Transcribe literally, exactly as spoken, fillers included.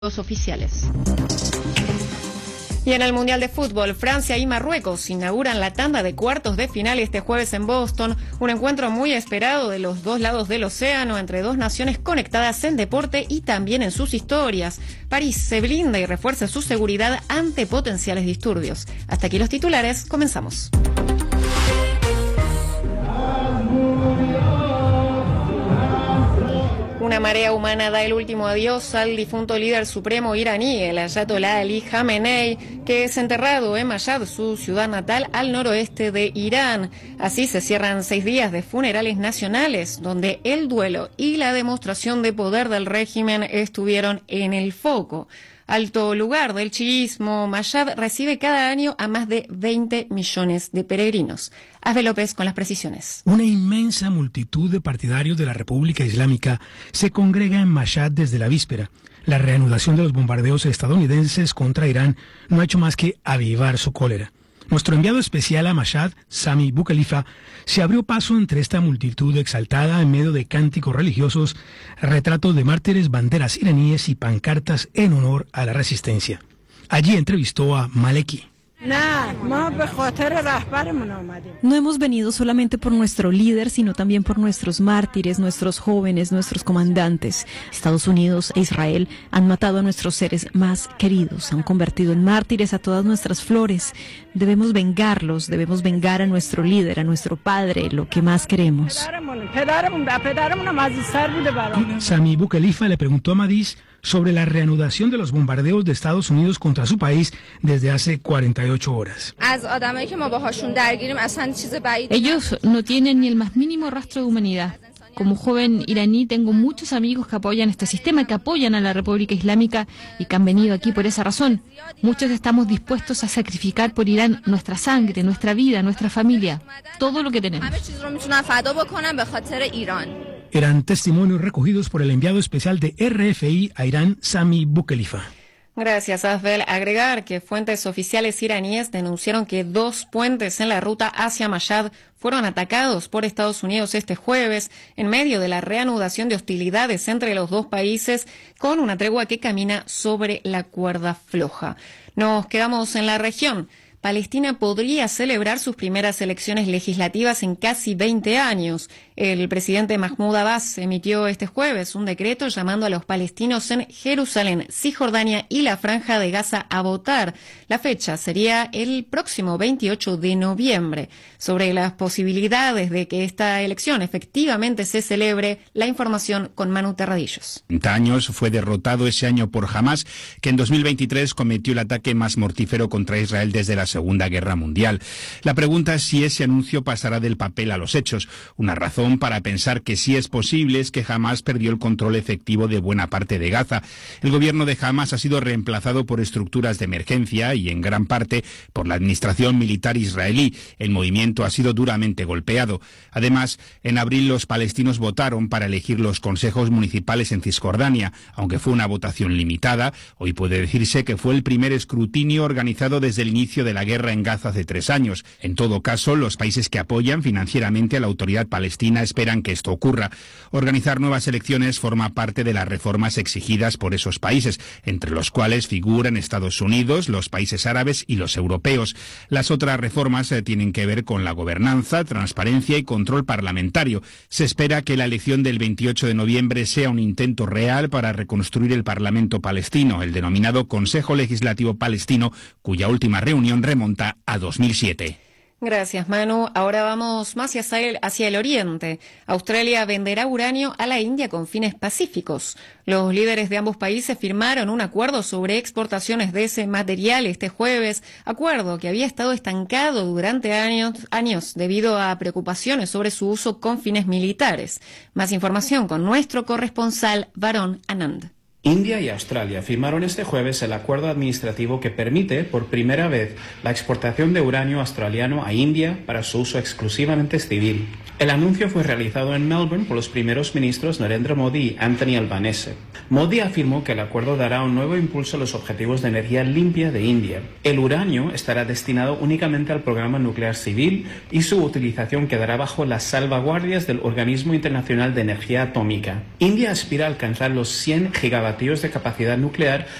oficiales. Y en el Mundial de Fútbol, Francia y Marruecos inauguran la tanda de cuartos de final este jueves en Boston, un encuentro muy esperado de los dos lados del océano entre dos naciones conectadas en deporte y también en sus historias. París se blinda y refuerza su seguridad ante potenciales disturbios. Hasta aquí los titulares, comenzamos. Una marea humana da el último adiós al difunto líder supremo iraní, el ayatolá Ali Jamenei, que es enterrado en Mashhad, su ciudad natal, al noroeste de Irán. Así se cierran seis días de funerales nacionales, donde el duelo y la demostración de poder del régimen estuvieron en el foco. Alto lugar del chiismo, Mashhad recibe cada año a más de veinte millones de peregrinos. Asbe López con las precisiones. Una inmensa multitud de partidarios de la República Islámica se congrega en Mashhad desde la víspera. La reanudación de los bombardeos estadounidenses contra Irán no ha hecho más que avivar su cólera. Nuestro enviado especial a Mashhad, Sami Boukhelifa, se abrió paso entre esta multitud exaltada en medio de cánticos religiosos, retratos de mártires, banderas iraníes y pancartas en honor a la resistencia. Allí entrevistó a Maleki. No hemos venido solamente por nuestro líder, sino también por nuestros mártires, nuestros jóvenes, nuestros comandantes. Estados Unidos e Israel han matado a nuestros seres más queridos, han convertido en mártires a todas nuestras flores. Debemos vengarlos, debemos vengar a nuestro líder, a nuestro padre, lo que más queremos. Sami Boukhelifa le preguntó a Madis sobre la reanudación de los bombardeos de Estados Unidos contra su país desde hace cuarenta y ocho horas. Ellos no tienen ni el más mínimo rastro de humanidad. Como joven iraní tengo muchos amigos que apoyan este sistema, que apoyan a la República Islámica y que han venido aquí por esa razón. Muchos estamos dispuestos a sacrificar por Irán nuestra sangre, nuestra vida, nuestra familia, todo lo que tenemos. Eran testimonios recogidos por el enviado especial de R F I a Irán, Sami Boukhelifa. Gracias, Asbel. Agregar que fuentes oficiales iraníes denunciaron que dos puentes en la ruta hacia Mashhad fueron atacados por Estados Unidos este jueves en medio de la reanudación de hostilidades entre los dos países con una tregua que camina sobre la cuerda floja. Nos quedamos en la región. Palestina podría celebrar sus primeras elecciones legislativas en casi veinte años. El presidente Mahmoud Abbas emitió este jueves un decreto llamando a los palestinos en Jerusalén, Cisjordania y la Franja de Gaza a votar. La fecha sería el próximo veintiocho de noviembre. Sobre las posibilidades de que esta elección efectivamente se celebre, la información con Manu Terradillos. treinta años fue derrotado ese año por Hamás, que en dos mil veintitrés cometió el ataque más mortífero contra Israel desde la Segunda Guerra Mundial. La pregunta es si ese anuncio pasará del papel a los hechos. Una razón para pensar que sí es posible es que Hamás perdió el control efectivo de buena parte de Gaza. El gobierno de Hamás ha sido reemplazado por estructuras de emergencia y en gran parte por la administración militar israelí. El movimiento ha sido duramente golpeado. Además, en abril los palestinos votaron para elegir los consejos municipales en Cisjordania. Aunque fue una votación limitada, hoy puede decirse que fue el primer escrutinio organizado desde el inicio de la guerra en Gaza hace tres años. En todo caso, los países que apoyan financieramente a la autoridad palestina esperan que esto ocurra. Organizar nuevas elecciones forma parte de las reformas exigidas por esos países, entre los cuales figuran Estados Unidos, los países árabes y los europeos. Las otras reformas eh, tienen que ver con la gobernanza, transparencia y control parlamentario. Se espera que la elección del veintiocho de noviembre sea un intento real para reconstruir el Parlamento palestino, el denominado Consejo Legislativo Palestino, cuya última reunión remonta a dos mil siete. Gracias, Manu. Ahora vamos más hacia el, hacia el oriente. Australia venderá uranio a la India con fines pacíficos. Los líderes de ambos países firmaron un acuerdo sobre exportaciones de ese material este jueves, acuerdo que había estado estancado durante años, años debido a preocupaciones sobre su uso con fines militares. Más información con nuestro corresponsal Varun Anand. India y Australia firmaron este jueves el acuerdo administrativo que permite, por primera vez, la exportación de uranio australiano a India para su uso exclusivamente civil. El anuncio fue realizado en Melbourne por los primeros ministros Narendra Modi y Anthony Albanese. Modi afirmó que el acuerdo dará un nuevo impulso a los objetivos de energía limpia de India. El uranio estará destinado únicamente al programa nuclear civil y su utilización quedará bajo las salvaguardias del Organismo Internacional de Energía Atómica. India aspira a alcanzar los cien gigavatios reservatorios de capacidad nuclear